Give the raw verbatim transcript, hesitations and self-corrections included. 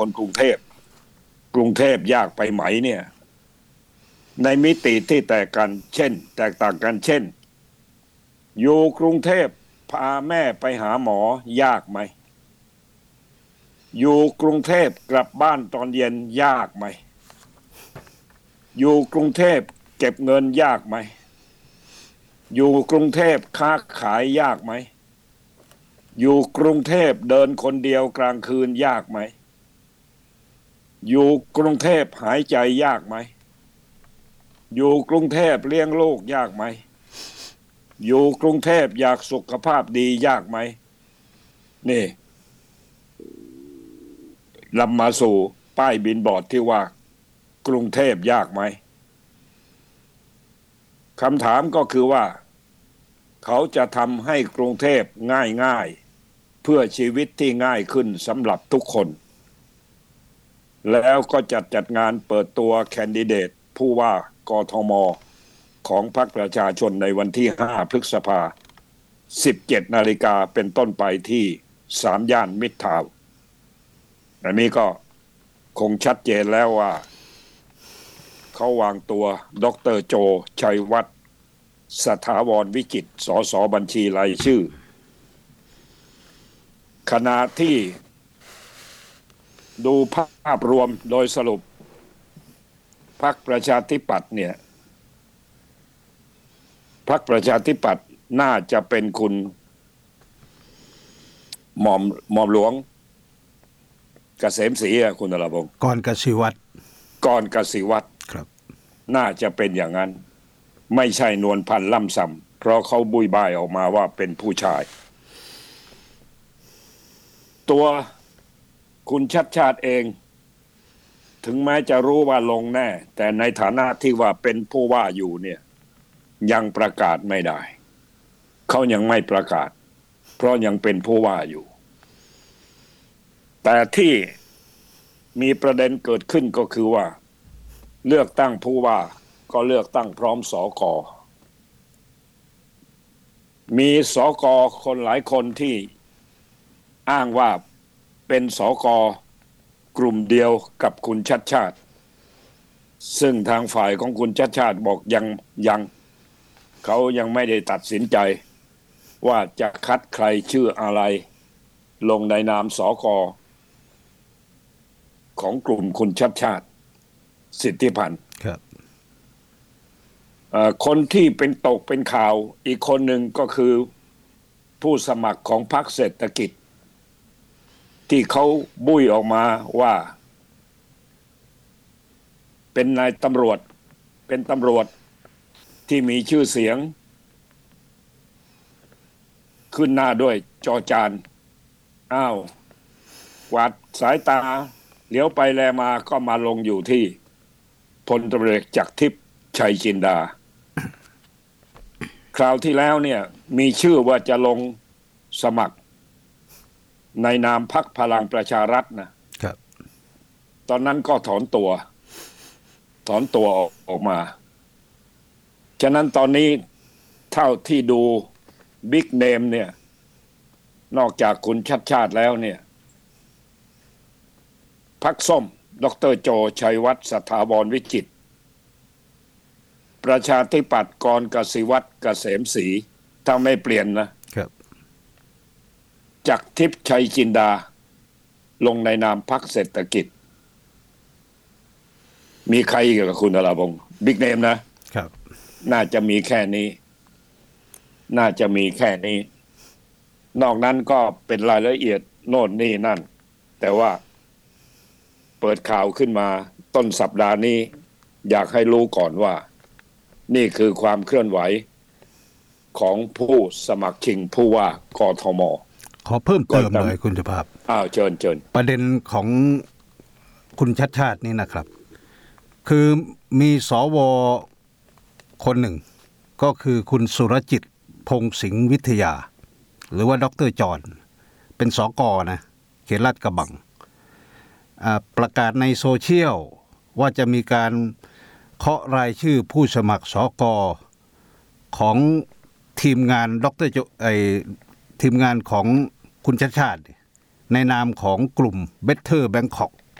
คนกรุงเทพกรุงเทพยากไปไหมเนี่ยในมิติที่แตกกันเช่นแตกต่างกันเช่นอยู่กรุงเทพพาแม่ไปหาหมอยากไหมอยู่กรุงเทพกลับบ้านตอนเย็นยากไหมอยู่กรุงเทพเก็บเงินยากไหมอยู่กรุงเทพค้าขายยากไหมอยู่กรุงเทพเดินคนเดียวกลางคืนยากไหมอยู่กรุงเทพหายใจยากไหมอยู่กรุงเทพเลี้ยงลูกยากไหมอยู่กรุงเทพอยากสุขภาพดียากไหมนี่ลำมาสู่ป้ายบิลบอร์ดที่ว่ากรุงเทพยากไหมคำถามก็คือว่าเขาจะทำให้กรุงเทพง่ายๆเพื่อชีวิตที่ง่ายขึ้นสำหรับทุกคนแล้วก็จัดจัดงานเปิดตัวแคนดิเดตผู้ว่ากทมของพรรคประชาชนในวันที่ห้าพฤษภาคม สิบเจ็ดนาฬิกาเป็นต้นไปที่สามย่านมิตรทาวน์อันนี้ก็คงชัดเจนแล้วว่าเขาวางตัวดร.โจชัยวัฒน์สถาวรวิจิตรสสบัญชีรายชื่อขณะที่ดูภาพรวมโดยสรุปพรรคประชาธิปัตย์เนี่ยพรรคประชาธิปัตย์น่าจะเป็นคุณหม่อมหม่อมหลวงเกษมศรีอะคุณนรพงศ์กรกสิวัตรกรกสิวัตรครับน่าจะเป็นอย่างนั้นไม่ใช่นวลพันธ์ล่ำซำเพราะเขาบุยบายออกมาว่าเป็นผู้ชายตัวคุณชัดชาติเองถึงแม้จะรู้ว่าลงแน่แต่ในฐานะที่ว่าเป็นผู้ว่าอยู่เนี่ยยังประกาศไม่ได้เขายังไม่ประกาศเพราะยังเป็นผู้ว่าอยู่แต่ที่มีประเด็นเกิดขึ้นก็คือว่าเลือกตั้งผู้ว่าก็เลือกตั้งพร้อมสก.มีสก.คนหลายคนที่อ้างว่าเป็นสก.กลุ่มเดียวกับคุณชัดชาติซึ่งทางฝ่ายของคุณชัดชาติบอกยังยังเขายังไม่ได้ตัดสินใจว่าจะคัดใครชื่ออะไรลงในนามสก.ของกลุ่มคุณชัดชาติสิทธิพันธ์ครับคนที่เป็นตกเป็นข่าวอีกคนหนึ่งก็คือผู้สมัครของพรรคเศรษฐกิจที่เขาบุ้ยออกมาว่าเป็นนายตำรวจเป็นตำรวจที่มีชื่อเสียงขึ้นหน้าด้วยจอจานอ้าวกวาดสายตาเหลียวไปแลมาก็มาลงอยู่ที่พลตำรวจเอกจักรทิพย์ชัยจินดาคราวที่แล้วเนี่ยมีชื่อว่าจะลงสมัครในนามพรรคพลังประชารัฐนะครับตอนนั้นก็ถอนตัวถอนตัวออกมาฉะนั้นตอนนี้เท่าที่ดูบิ๊กเนมเนี่ยนอกจากคุณชัดชาติแล้วเนี่ยพรรคส้มดร.โจชัยวัฒน์สถาวรวิจิตรประชาธิปัตย์กรกสิวัตรเกษมศรีถ้าไม่เปลี่ยนนะครับจักรทิพย์ชัยจินดาลงในนามพรรคเศรษฐกิจมีใครอีกกับคุณนราพงศ์บิ๊กเนมนะครับน่าจะมีแค่นี้น่าจะมีแค่นี้นอกนั้นก็เป็นรายละเอียดโน่นนี่นั่นแต่ว่าเปิดข่าวขึ้นมาต้นสัปดาห์นี้อยากให้รู้ก่อนว่านี่คือความเคลื่อนไหวของผู้สมัครชิงผู้ว่ากทม. ขอเพิ่มเติมเลยคุณสุภาพอ้าวเชิญเชิญประเด็นของคุณชัดชาตินี่นะครับคือมีสวคนหนึ่งก็คือคุณสุรจิตพงษ์สิงห์วิทยาหรือว่าดร.จรเป็นสก.นะเขตลาดกระบังประกาศในโซเชียลว่าจะมีการเคาะรายชื่อผู้สมัครสก.ของทีมงานดร.ไอทีมงานของคุณชัดชาติในนามของกลุ่ม Better Bangkok